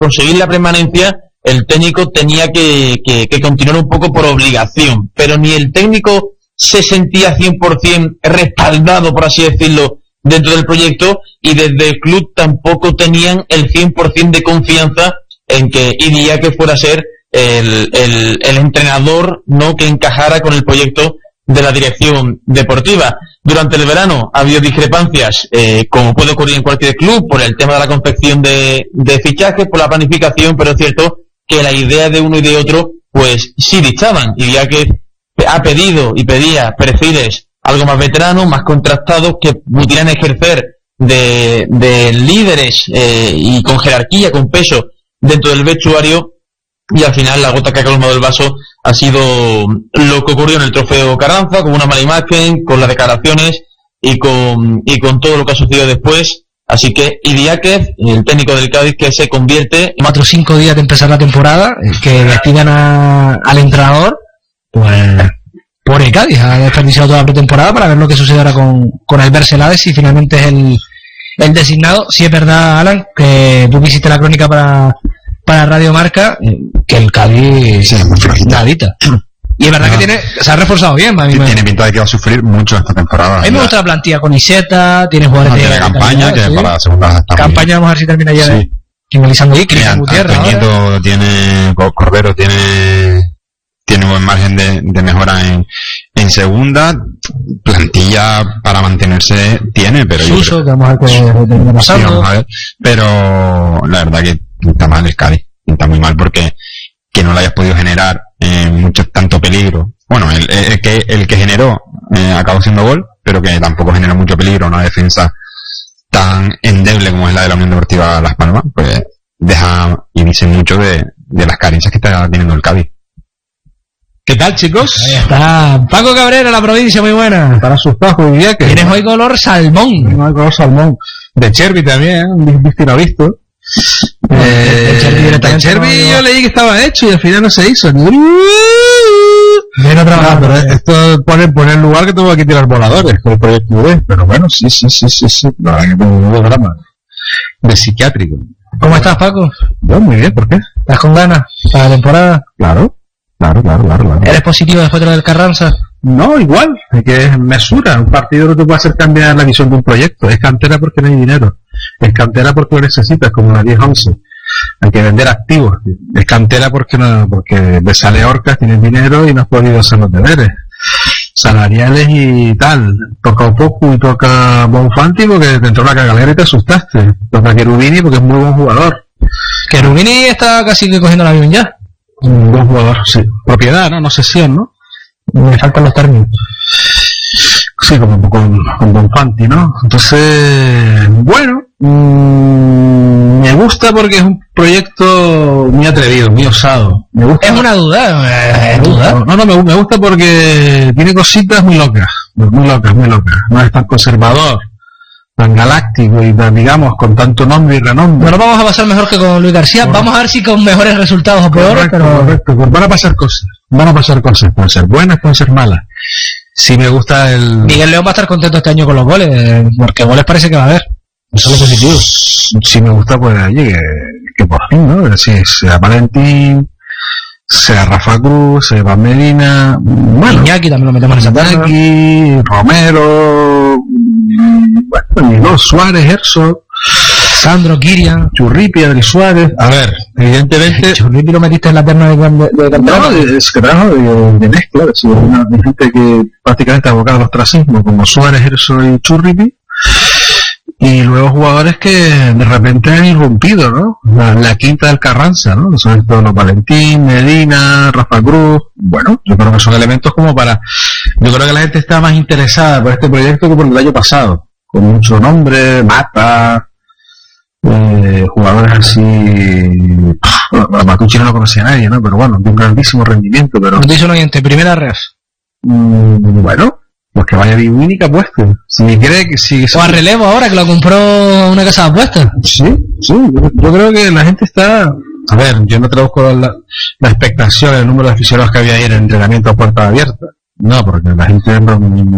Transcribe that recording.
conseguir la permanencia, el técnico tenía que continuar un poco por obligación, pero ni el técnico se sentía 100% respaldado, por así decirlo, dentro del proyecto, y desde el club tampoco tenían el 100% de confianza en que Idiáquez fuera a ser el entrenador, no, que encajara con el proyecto de la dirección deportiva. Durante el verano ha habido discrepancias, como puede ocurrir en cualquier club, por el tema de la confección de fichajes, por la planificación, pero es cierto que la idea de uno y de otro pues sí distaban. Idiáquez ha pedido y pedía perfiles algo más veteranos, más contrastados, que pudieran ejercer de líderes y con jerarquía, con peso dentro del vestuario, y al final la gota que ha colmado el vaso ha sido lo que ocurrió en el Trofeo Carranza, con una mala imagen, con las declaraciones y con todo lo que ha sucedido después. Así que Idiáquez, el técnico del Cádiz, que se convierte... 4 o 5 días de empezar la temporada, que destinan al entrenador, pues por el Cádiz ha desperdiciado toda la pretemporada para ver lo que sucede ahora con Albert Celades, si finalmente es el designado. Si es verdad, Alan, que tú hiciste la crónica para Radio Marca, que el Cádiz sí, muy flojita. Nadita. Y es verdad que se ha reforzado bien. Tiene pinta de que va a sufrir mucho esta temporada. A mí me gusta la plantilla con Iseta, tiene jugadores de campaña, que sí, para la segunda campaña, vamos a ver si termina ya sí. Finalizando ahí. Cristian Gutiérrez Antoñito tiene, Cordero tiene buen margen de mejora en segunda. Plantilla para mantenerse tiene, pero Suso, que vamos a ver qué termina pasando. Sí, vamos a ver, pero la verdad que pinta mal el Cádiz, pinta muy mal, porque que no le hayas podido generar tanto peligro. Bueno, el que generó acabó siendo gol, pero que tampoco generó mucho peligro, una defensa tan endeble como es la de la Unión Deportiva Las Palmas, pues deja y dice mucho de las carencias que está teniendo el Cádiz. ¿Qué tal, chicos? Ahí está Paco Cabrera, la provincia, muy buena. Para sus pajos, diría que tienes hoy color salmón. Tengo hoy color salmón. De Chervi también, visto y no visto. Chervi yo leí que estaba hecho y al final no se hizo. Pero esto pone en lugar que tengo que tirar voladores con el proyecto B. Pero bueno, sí. La verdad que tengo un drama de psiquiátrico. ¿Cómo estás, Paco? Yo muy bien, ¿por qué? ¿Estás con ganas para la temporada? Claro. ¿Eres positivo después de lo del Carranza? No, igual, es que es mesura. Un partido no te puede hacer cambiar la visión de un proyecto. Es cantera porque no hay dinero. Es cantera porque lo necesitas, como la 10-11. Hay que vender activos. Es cantera porque Besale Orcas, tienes dinero y no has podido hacer los deberes salariales y tal. Toca Opoku y toca Bonfanti porque te entró la cagalera y te asustaste. Toca Cherubini porque es muy buen jugador. Cherubini está casi que cogiendo el avión ya. Un buen jugador, sí. Propiedad, ¿no? No cesión, ¿no? Me faltan los términos. Sí, como con Bonfanti, ¿no? Entonces, bueno, me gusta porque es un proyecto muy atrevido, muy osado. Me gusta. Es una duda, ¿es duda? No, me gusta porque tiene cositas muy locas. No es tan conservador, tan galáctico y tan, digamos, con tanto nombre y renombre. No lo vamos a pasar mejor que con Luis García. Correcto. Vamos a ver si con mejores resultados o peores. Correcto. Pues van a pasar cosas. Pueden ser buenas, pueden ser malas. Sí me gusta Miguel León va a estar contento este año con los goles, porque goles parece que va a haber. Eso es lo positivo. Sí me gusta, pues, allí que por fin, ¿no? Si sea Valentín, sea Rafa Cruz, sea Iván Medina, bueno, Iñaki también lo metemos en esa tanda. Iñaki, Romero, bueno, Suárez, Herzog, Sandro, Kirian, Churripi, Adri Suárez. A ver, evidentemente Churripi lo metiste en la terna de no, es que trabajo de mezcla, es una gente que prácticamente ha abocado al ostracismo, como Suárez, Herzog y Churripi. Y luego jugadores que de repente han irrumpido, ¿no? La quinta del Carranza, ¿no? Son estos los Valentín, Medina, Rafa Cruz. Bueno, yo creo que son elementos como para... Yo creo que la gente está más interesada por este proyecto que por el año pasado. Con mucho nombre, Mata, jugadores así... A Matucci no lo conocía nadie, ¿no? Pero bueno, de un grandísimo rendimiento, pero... ¿No te hizo un oyente? Primera red. Bueno... Pues que vaya Biwini que apueste. Si cree que si o a relevo ahora que lo compró una casa de apuestas. Sí, yo creo que la gente está... A ver, yo no traduzco la expectación, el número de aficionados que había ahí en el entrenamiento a puerta abierta. No, porque la gente no